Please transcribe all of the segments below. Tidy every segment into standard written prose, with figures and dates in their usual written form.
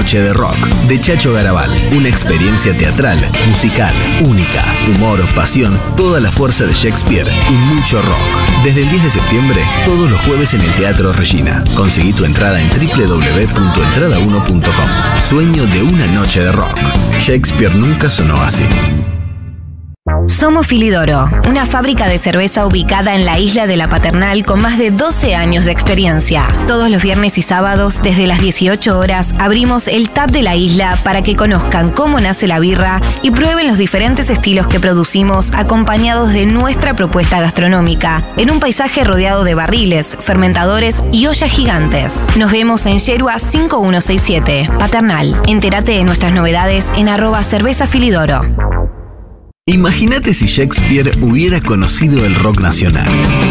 noche de rock de Chacho Garabal. Una experiencia teatral, musical, única. Humor, pasión, toda la fuerza de Shakespeare y mucho rock. Desde el 10 de septiembre, todos los jueves en el Teatro Regina. Conseguí tu entrada en www.entrada1.com. Sueño de una noche de rock. Shakespeare nunca sonó así. Somos Filidoro, una fábrica de cerveza ubicada en la isla de la Paternal con más de 12 años de experiencia. Todos los viernes y sábados, desde las 18 horas, abrimos el tap de la isla para que conozcan cómo nace la birra y prueben los diferentes estilos que producimos acompañados de nuestra propuesta gastronómica, en un paisaje rodeado de barriles, fermentadores y ollas gigantes. Nos vemos en Yerua 5167, Paternal. Entérate de nuestras novedades en @cervezafilidoro. Imagínate si Shakespeare hubiera conocido el rock nacional.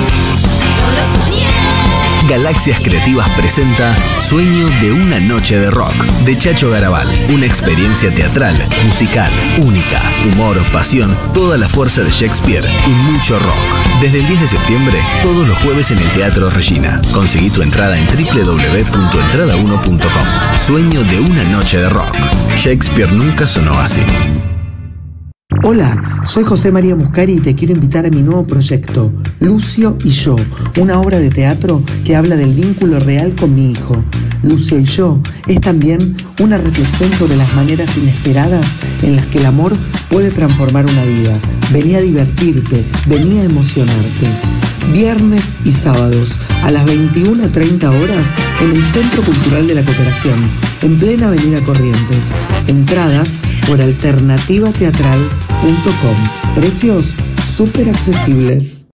Galaxias Creativas presenta Sueño de una noche de rock de Chacho Garabal. Una experiencia teatral, musical, única. Humor, pasión, toda la fuerza de Shakespeare y mucho rock. Desde el 10 de septiembre, todos los jueves en el Teatro Regina. Conseguí tu entrada en www.entrada1.com. Sueño de una noche de rock. Shakespeare nunca sonó así. Hola, soy José María Muscari y te quiero invitar a mi nuevo proyecto, Lucio y yo, una obra de teatro que habla del vínculo real con mi hijo. Lucio y yo es también una reflexión sobre las maneras inesperadas en las que el amor puede transformar una vida. Vení a divertirte, vení a emocionarte. Viernes y sábados a las 21:30 horas en el Centro Cultural de la Cooperación, en plena Avenida Corrientes. Entradas por alternativateatral.com. Precios súper accesibles.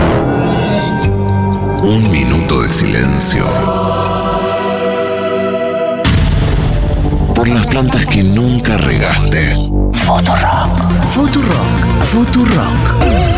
Un minuto de silencio por las plantas que nunca regaste. Futurock.